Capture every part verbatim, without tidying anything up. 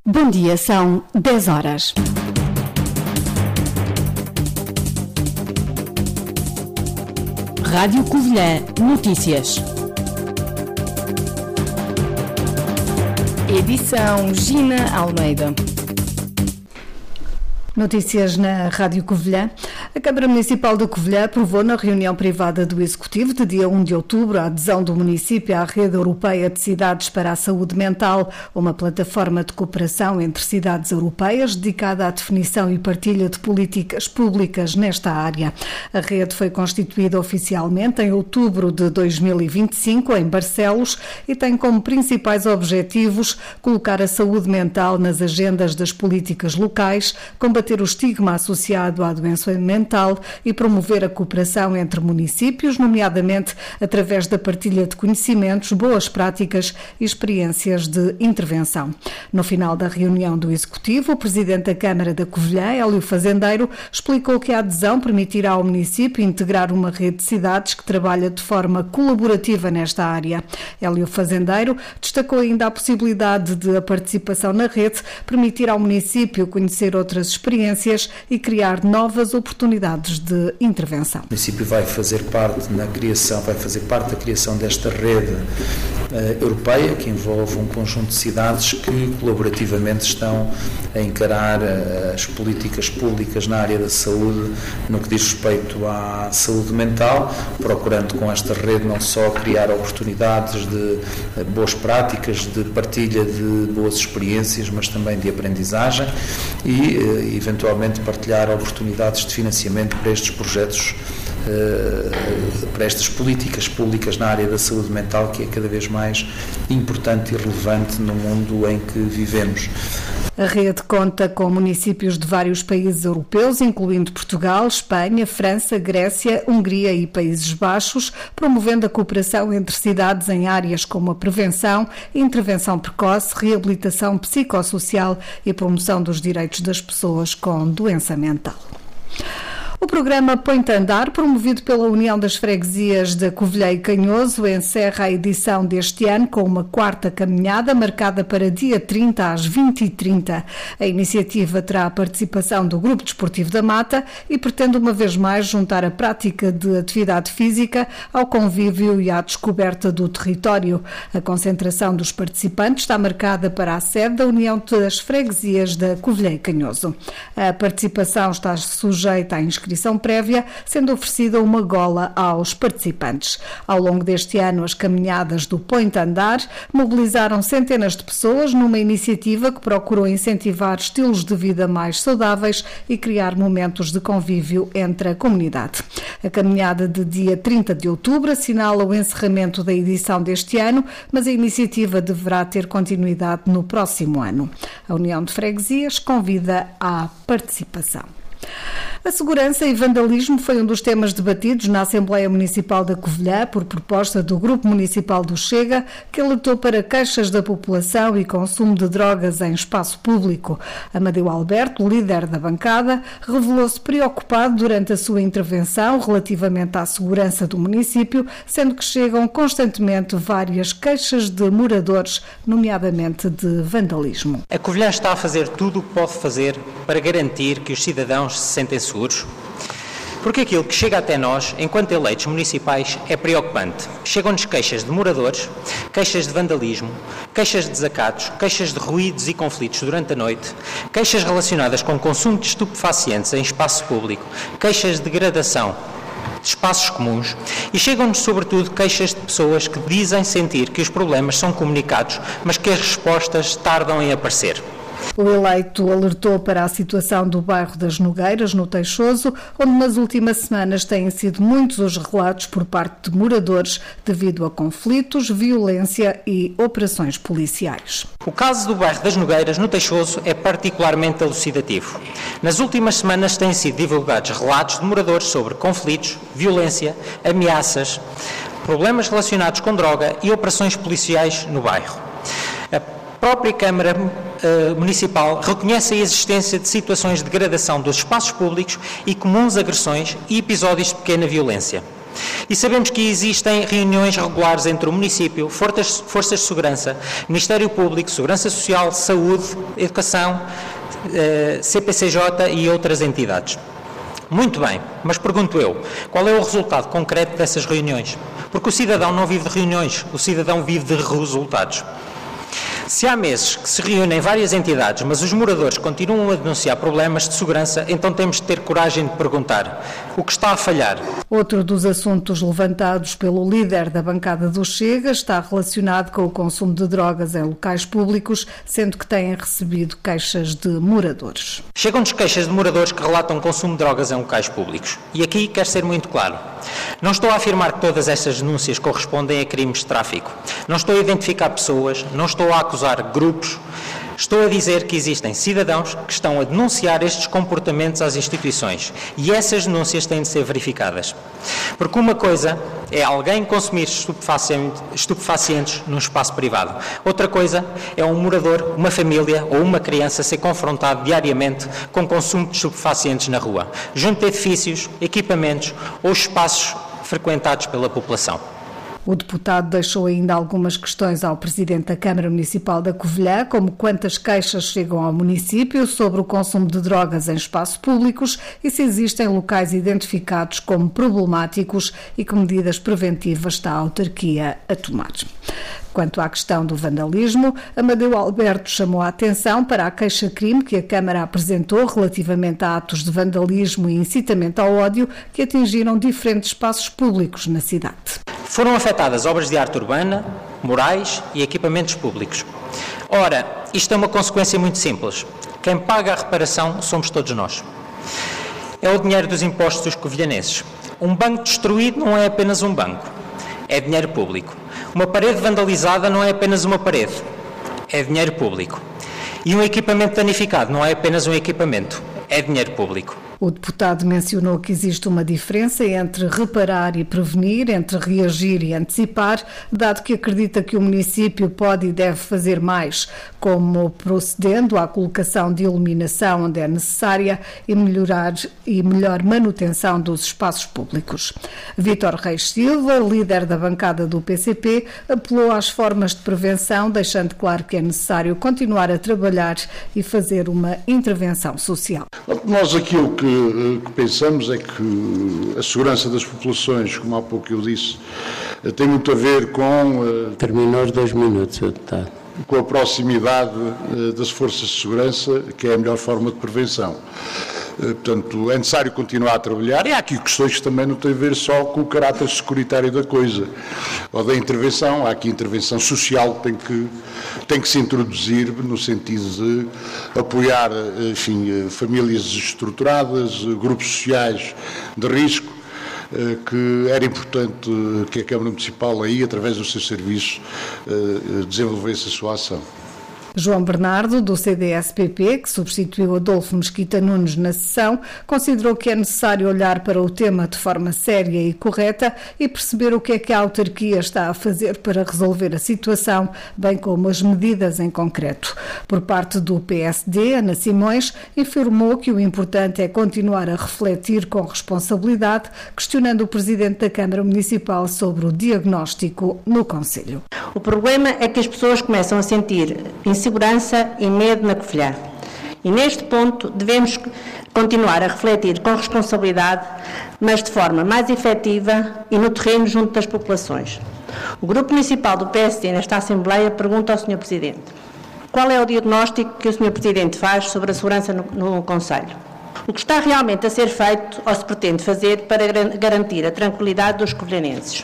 Bom dia, são dez horas. Rádio Covilhã Notícias. Edição Gina Almeida. Notícias na Rádio Covilhã. A Câmara Municipal de Covilhã aprovou na reunião privada do Executivo de dia um de outubro a adesão do município à Rede Europeia de Cidades para a Saúde Mental, uma plataforma de cooperação entre cidades europeias dedicada à definição e partilha de políticas públicas nesta área. A rede foi constituída oficialmente em outubro de dois mil e vinte e cinco em Barcelos e tem como principais objetivos colocar a saúde mental nas agendas das políticas locais, combater o estigma associado à doença mental e promover a cooperação entre municípios, nomeadamente através da partilha de conhecimentos, boas práticas e experiências de intervenção. No final da reunião do Executivo, o Presidente da Câmara da Covilhã, Hélio Fazendeiro, explicou que a adesão permitirá ao município integrar uma rede de cidades que trabalha de forma colaborativa nesta área. Hélio Fazendeiro destacou ainda a possibilidade de a participação na rede permitir ao município conhecer outras experiências e criar novas oportunidades de intervenção. O município vai fazer parte na criação, vai fazer parte da criação desta rede uh, europeia que envolve um conjunto de cidades que colaborativamente estão a encarar uh, as políticas públicas na área da saúde no que diz respeito à saúde mental, procurando com esta rede não só criar oportunidades de uh, boas práticas, de partilha de boas experiências, mas também de aprendizagem e uh, eventualmente partilhar oportunidades de financiamento para estes projetos, para estas políticas públicas na área da saúde mental, que é cada vez mais importante e relevante no mundo em que vivemos. A rede conta com municípios de vários países europeus, incluindo Portugal, Espanha, França, Grécia, Hungria e Países Baixos, promovendo a cooperação entre cidades em áreas como a prevenção, intervenção precoce, reabilitação psicossocial e promoção dos direitos das pessoas com doença mental. O programa Põe-te a Andar, promovido pela União das Freguesias da Covilhã e Canhoso, encerra a edição deste ano com uma quarta caminhada marcada para dia trinta às vinte e trinta. A iniciativa terá a participação do Grupo Desportivo da Mata e pretende uma vez mais juntar a prática de atividade física ao convívio e à descoberta do território. A concentração dos participantes está marcada para a sede da União das Freguesias da Covilhã e Canhoso. A participação está sujeita à inscrição prévia, sendo oferecida uma gola aos participantes. Ao longo deste ano, as caminhadas do Põe-te a Andar mobilizaram centenas de pessoas numa iniciativa que procurou incentivar estilos de vida mais saudáveis e criar momentos de convívio entre a comunidade. A caminhada de dia trinta de outubro assinala o encerramento da edição deste ano, mas a iniciativa deverá ter continuidade no próximo ano. A União de Freguesias convida à participação. A segurança e vandalismo foi um dos temas debatidos na Assembleia Municipal da Covilhã por proposta do Grupo Municipal do Chega, que alertou para queixas da população e consumo de drogas em espaço público. Amadeu Alberto, líder da bancada, revelou-se preocupado durante a sua intervenção relativamente à segurança do município, sendo que chegam constantemente várias queixas de moradores, nomeadamente de vandalismo. A Covilhã está a fazer tudo o que pode fazer para garantir que os cidadãos se sentem seguros, porque aquilo que chega até nós, enquanto eleitos municipais, é preocupante. Chegam-nos queixas de moradores, queixas de vandalismo, queixas de desacatos, queixas de ruídos e conflitos durante a noite, queixas relacionadas com o consumo de estupefacientes em espaço público, queixas de degradação de espaços comuns e chegam-nos sobretudo queixas de pessoas que dizem sentir que os problemas são comunicados, mas que as respostas tardam em aparecer. O eleito alertou para a situação do bairro das Nogueiras, no Teixoso, onde nas últimas semanas têm sido muitos os relatos por parte de moradores devido a conflitos, violência e operações policiais. O caso do bairro das Nogueiras, no Teixoso, é particularmente elucidativo. Nas últimas semanas têm sido divulgados relatos de moradores sobre conflitos, violência, ameaças, problemas relacionados com droga e operações policiais no bairro. A própria Câmara uh, Municipal reconhece a existência de situações de degradação dos espaços públicos e comuns agressões e episódios de pequena violência. E sabemos que existem reuniões regulares entre o município, forças, forças de segurança, Ministério Público, Segurança Social, Saúde, Educação, eh, C P C J e outras entidades. Muito bem, mas pergunto eu, qual é o resultado concreto dessas reuniões? Porque o cidadão não vive de reuniões, o cidadão vive de resultados. Se há meses que se reúnem várias entidades, mas os moradores continuam a denunciar problemas de segurança, então temos de ter coragem de perguntar o que está a falhar. Outro dos assuntos levantados pelo líder da bancada do Chega está relacionado com o consumo de drogas em locais públicos, sendo que têm recebido queixas de moradores. Chegam-nos queixas de moradores que relatam o consumo de drogas em locais públicos. E aqui quero ser muito claro. Não estou a afirmar que todas estas denúncias correspondem a crimes de tráfico. Não estou a identificar pessoas, não estou a acusar grupos. Estou a dizer que existem cidadãos que estão a denunciar estes comportamentos às instituições e essas denúncias têm de ser verificadas. Porque uma coisa é alguém consumir estupefacientes, estupefacientes num espaço privado. Outra coisa é um morador, uma família ou uma criança ser confrontado diariamente com consumo de estupefacientes na rua, junto a edifícios, equipamentos ou espaços frequentados pela população. O deputado deixou ainda algumas questões ao presidente da Câmara Municipal da Covilhã, como quantas queixas chegam ao município sobre o consumo de drogas em espaços públicos e se existem locais identificados como problemáticos e que medidas preventivas está a autarquia a tomar. Quanto à questão do vandalismo, Amadeu Alberto chamou a atenção para a queixa-crime que a Câmara apresentou relativamente a atos de vandalismo e incitamento ao ódio que atingiram diferentes espaços públicos na cidade. Foram afetadas obras de arte urbana, murais e equipamentos públicos. Ora, isto é uma consequência muito simples. Quem paga a reparação somos todos nós. É o dinheiro dos impostos dos covilhanenses. Um banco destruído não é apenas um banco, é dinheiro público. Uma parede vandalizada não é apenas uma parede, é dinheiro público. E um equipamento danificado não é apenas um equipamento, é dinheiro público. O deputado mencionou que existe uma diferença entre reparar e prevenir, entre reagir e antecipar, dado que acredita que o município pode e deve fazer mais, como procedendo à colocação de iluminação onde é necessária e melhorar e melhor manutenção dos espaços públicos. Vítor Reis Silva, líder da bancada do P C P, apelou às formas de prevenção, deixando claro que é necessário continuar a trabalhar e fazer uma intervenção social. Nós aqui o que O que pensamos é que a segurança das populações, como há pouco eu disse, tem muito a ver com... Terminou os dois minutos, senhor deputado. Com a proximidade das forças de segurança, que é a melhor forma de prevenção. Portanto, é necessário continuar a trabalhar e há aqui questões que também não têm a ver só com o caráter securitário da coisa ou da intervenção. Há aqui intervenção social que tem que, tem que se introduzir no sentido de apoiar, enfim, famílias desestruturadas, grupos sociais de risco, que era importante que a Câmara Municipal aí, através dos seus serviços, desenvolvesse a sua ação. João Bernardo, do C D S P P, que substituiu Adolfo Mesquita Nunes na sessão, considerou que é necessário olhar para o tema de forma séria e correta e perceber o que é que a autarquia está a fazer para resolver a situação, bem como as medidas em concreto. Por parte do P S D, Ana Simões informou que o importante é continuar a refletir com responsabilidade, questionando o Presidente da Câmara Municipal sobre o diagnóstico no Conselho. O problema é que as pessoas começam a sentir insegurança e medo na Covilhã. E neste ponto devemos continuar a refletir com responsabilidade, mas de forma mais efetiva e no terreno junto das populações. O Grupo Municipal do P S D nesta Assembleia pergunta ao senhor Presidente: qual é o diagnóstico que o senhor Presidente faz sobre a segurança no, no Conselho? O que está realmente a ser feito ou se pretende fazer para garantir a tranquilidade dos covilhanenses?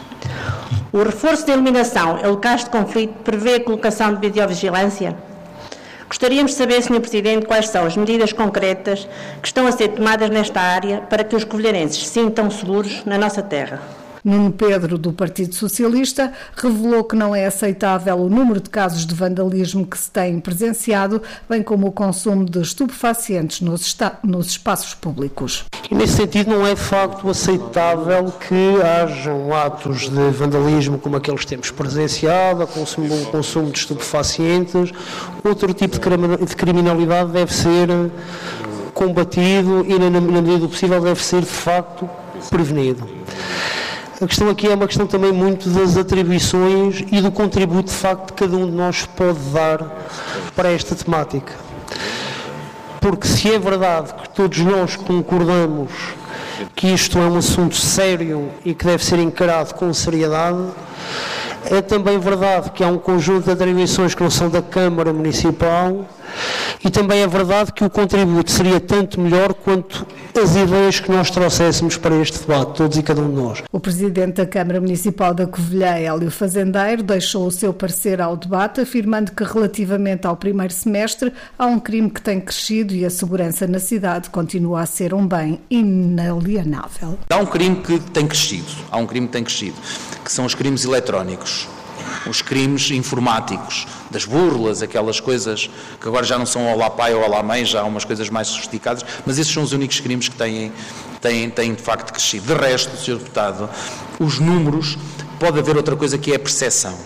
O reforço da iluminação em locais de conflito prevê a colocação de videovigilância? Gostaríamos de saber, senhor Presidente, quais são as medidas concretas que estão a ser tomadas nesta área para que os covilhanenses se sintam seguros na nossa terra. Nuno Pedro, do Partido Socialista, revelou que não é aceitável o número de casos de vandalismo que se tem presenciado, bem como o consumo de estupefacientes nos, esta- nos espaços públicos. E nesse sentido não é de facto aceitável que hajam atos de vandalismo como aqueles que temos presenciado, o consumo, o consumo de estupefacientes. Outro tipo de crime- de criminalidade deve ser combatido e, na, na medida do possível, deve ser de facto prevenido. A questão aqui é uma questão também muito das atribuições e do contributo, de facto, que cada um de nós pode dar para esta temática. Porque se é verdade que todos nós concordamos que isto é um assunto sério e que deve ser encarado com seriedade, é também verdade que há um conjunto de atribuições que não são da Câmara Municipal e também é verdade que o contributo seria tanto melhor quanto as ideias que nós trouxéssemos para este debate, todos e cada um de nós. O Presidente da Câmara Municipal da Covilhã, Hélio Fazendeiro, deixou o seu parecer ao debate, afirmando que relativamente ao primeiro semestre há um crime que tem crescido e a segurança na cidade continua a ser um bem inalienável. Há um crime que tem crescido, há um crime que tem crescido, que são os crimes eletrónicos. Os crimes informáticos, das burlas, aquelas coisas que agora já não são olá pai ou olá mãe, já há umas coisas mais sofisticadas, mas esses são os únicos crimes que têm, têm, têm de facto crescido. De resto, senhor Deputado, os números, pode haver outra coisa que é a percepção.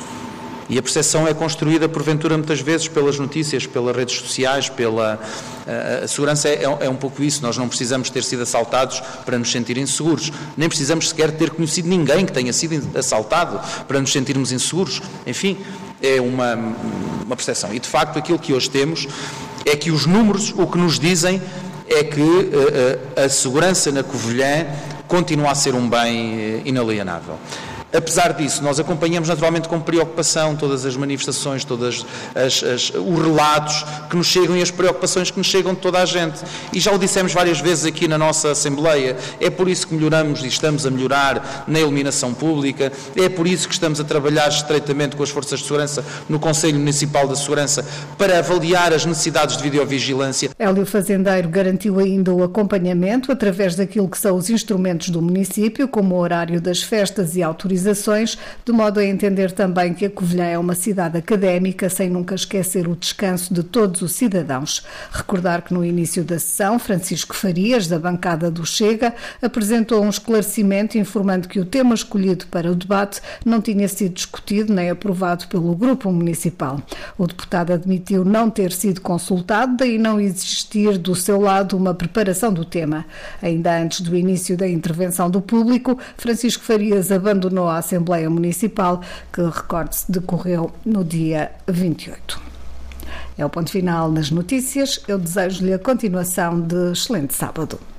E a percepção é construída, porventura, muitas vezes pelas notícias, pelas redes sociais, pela... A, a segurança é, é um pouco isso. Nós não precisamos ter sido assaltados para nos sentir inseguros. Nem precisamos sequer ter conhecido ninguém que tenha sido assaltado para nos sentirmos inseguros. Enfim, é uma, uma percepção. E, de facto, aquilo que hoje temos é que os números, o que nos dizem é que a, a, a segurança na Covilhã continua a ser um bem inalienável. Apesar disso, nós acompanhamos naturalmente com preocupação todas as manifestações, todos os relatos que nos chegam e as preocupações que nos chegam de toda a gente. E já o dissemos várias vezes aqui na nossa Assembleia, é por isso que melhoramos e estamos a melhorar na iluminação pública, é por isso que estamos a trabalhar estreitamente com as forças de segurança no Conselho Municipal da Segurança para avaliar as necessidades de videovigilância. Hélio Fazendeiro garantiu ainda o acompanhamento através daquilo que são os instrumentos do município, como o horário das festas e autorizações, de modo a entender também que a Covilhã é uma cidade académica, sem nunca esquecer o descanso de todos os cidadãos. Recordar que no início da sessão, Francisco Farias, da bancada do Chega, apresentou um esclarecimento informando que o tema escolhido para o debate não tinha sido discutido nem aprovado pelo Grupo Municipal. O deputado admitiu não ter sido consultado, daí não existir do seu lado uma preparação do tema. Ainda antes do início da intervenção do público, Francisco Farias abandonou a Assembleia Municipal, que, recorde-se, decorreu no dia vinte e oito. É o ponto final nas notícias. Eu desejo-lhe a continuação de excelente sábado.